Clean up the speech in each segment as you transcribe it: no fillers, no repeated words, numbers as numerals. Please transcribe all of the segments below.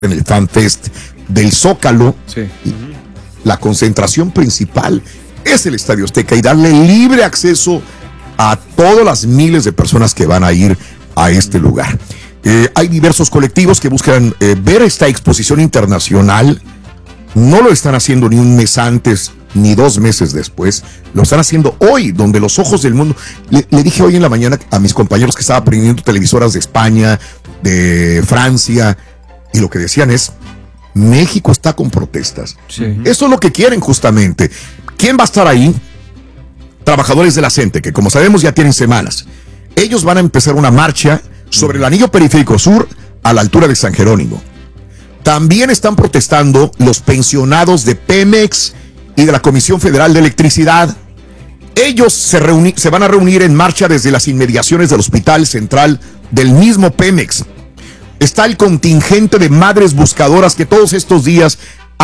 en el FanFest del Zócalo. Sí. La concentración principal es el Estadio Azteca y darle libre acceso a todas las miles de personas que van a ir a este lugar. Hay diversos colectivos que buscan ver esta exposición internacional. No lo están haciendo ni un mes antes ni 2 meses después, lo están haciendo hoy, donde los ojos del mundo. Le dije hoy en la mañana a mis compañeros que estaban prendiendo televisoras de España, de Francia, y lo que decían es: México está con protestas. Sí. Eso es lo que quieren justamente. ¿Quién va a estar ahí? Trabajadores de la CENTE, que como sabemos ya tienen semanas. Ellos van a empezar una marcha sobre el anillo periférico sur a la altura de San Jerónimo. También están protestando los pensionados de Pemex y de la Comisión Federal de Electricidad. Ellos se van a reunir en marcha desde las inmediaciones del Hospital Central del mismo Pemex. Está el contingente de madres buscadoras que todos estos días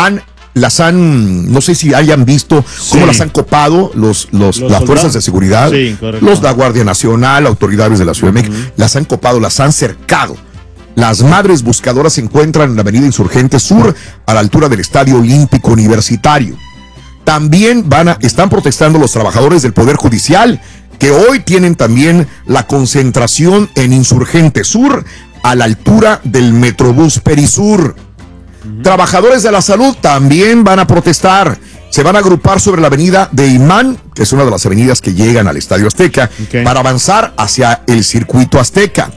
no sé si hayan visto cómo las han copado las fuerzas de seguridad, los de la Guardia Nacional, autoridades de la Ciudad de México, las han copado, las han cercado. Las madres buscadoras se encuentran en la avenida Insurgente Sur, a la altura del Estadio Olímpico Universitario. También están protestando los trabajadores del Poder Judicial, que hoy tienen también la concentración en Insurgente Sur, a la altura del Metrobús Perisur. Trabajadores de la salud también van a protestar. Se van a agrupar sobre la avenida de Imán, que es una de las avenidas que llegan al Estadio Azteca, para avanzar hacia el circuito Azteca.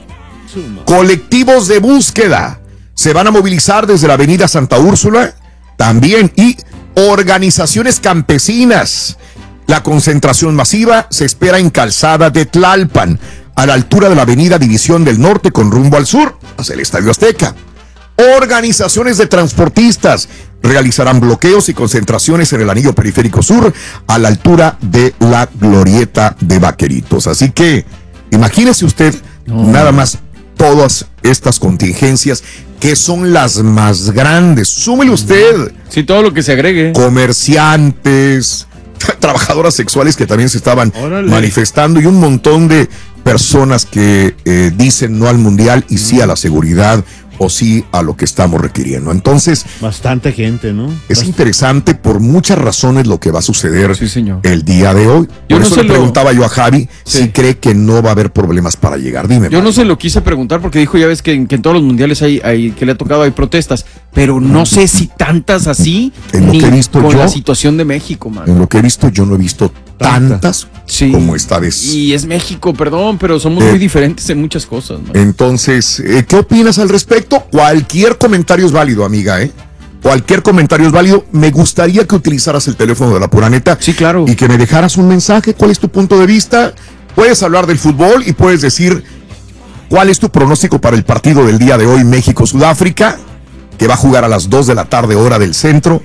Colectivos de búsqueda se van a movilizar desde la avenida Santa Úrsula también, y organizaciones campesinas. La concentración masiva se espera en Calzada de Tlalpan, a la altura de la avenida División del Norte con rumbo al sur, hacia el Estadio Azteca. Organizaciones de transportistas realizarán bloqueos y concentraciones en el anillo periférico sur, a la altura de la glorieta de Vaqueritos. Así que imagínese usted nada más todas estas contingencias, que son las más grandes. Súmele usted. Sí, todo lo que se agregue. Comerciantes, trabajadoras sexuales que también se estaban manifestando, y un montón de personas que dicen no al mundial y sí a la seguridad, o sí a lo que estamos requiriendo. Entonces, bastante gente, ¿no? Es interesante por muchas razones lo que va a suceder el día de hoy. Por eso le preguntaba yo a Javi si cree que no va a haber problemas para llegar. Dime. Yo no se lo quise preguntar porque dijo, ya ves que en todos los mundiales hay que le ha tocado, hay protestas, pero no sé si tantas así, en lo que he visto con yo, la situación de México, man. En lo que he visto yo no he visto tantas como esta vez. Y es México, perdón, pero somos muy diferentes en muchas cosas, ¿no? Entonces, ¿qué opinas al respecto? Cualquier comentario es válido, amiga, Cualquier comentario es válido. Me gustaría que utilizaras el teléfono de La Pura Neta. Sí, claro. Y que me dejaras un mensaje. ¿Cuál es tu punto de vista? Puedes hablar del fútbol y puedes decir cuál es tu pronóstico para el partido del día de hoy, México-Sudáfrica, que va a jugar a las 2 de la tarde, hora del centro.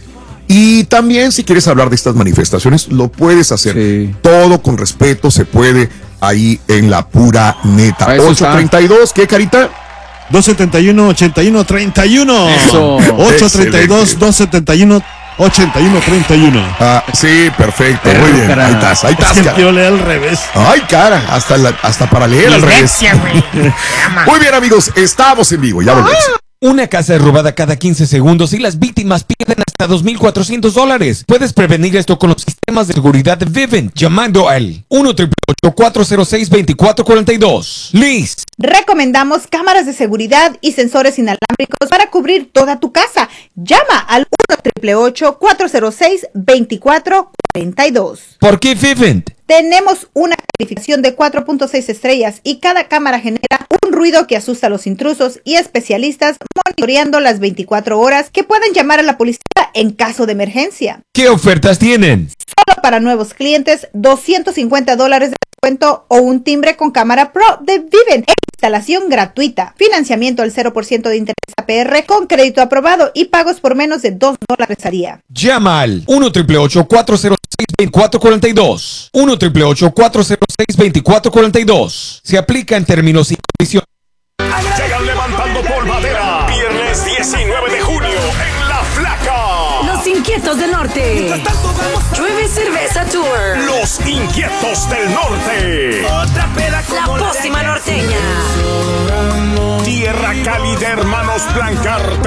Y también, si quieres hablar de estas manifestaciones, lo puedes hacer. Sí. Todo con respeto se puede ahí en La Pura Neta. 832, ¿qué, Carita? 271-8131. Eso. 832-271-8131. Sí, perfecto. Muy bien. Ahí estás. Es que yo leo al revés. Ay, cara. Hasta para leer al revés. Muy bien, amigos. Estamos en vivo. Ya volvemos. Una casa es robada cada 15 segundos y las víctimas pierden hasta $2,400. Puedes prevenir esto con los sistemas de seguridad de Vivint llamando al 1-888-406-2442. Liz. Recomendamos cámaras de seguridad y sensores inalámbricos para cubrir toda tu casa. Llama al 1-888-406-2442. ¿Por qué Vivint? Tenemos una calificación de 4.6 estrellas y cada cámara genera un ruido que asusta a los intrusos, y especialistas monitoreando las 24 horas que pueden llamar a la policía en caso de emergencia. ¿Qué ofertas tienen? Solo para nuevos clientes, $250 de descuento o un timbre con cámara Pro de Vivint. Instalación gratuita, financiamiento al 0% de interés APR con crédito aprobado y pagos por menos de $2 a día. Llama al 1-888-406-2442. 1-888-406-2442. Se aplica en términos y condiciones. Llegan levantando polvadera. Viernes 19 de junio en La Flaca. Los inquietos Inquietos del Norte. Llueve Cerveza Tour. Los Inquietos del Norte. La Pócima Norteña. Tierra Cálida, hermanos Blancarte.